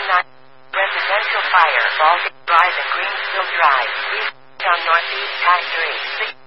Residential Fire, Baltic Drive and Greensville Drive, East, Northeast, High 3, 6.